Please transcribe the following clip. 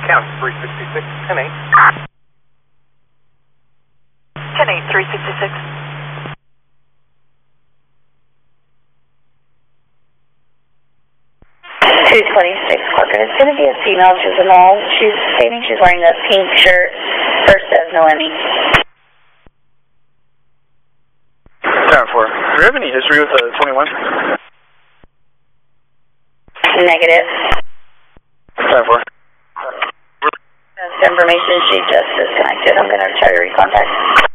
County, 366, 10-8. 10-8, 366. It's going to be a female juvenile. She's stating she's wearing a pink shirt. First says Noemi. 10-4. Do you have any history with 21? Negative. 10-4. That's information. She just disconnected. I'm going to try to recontact.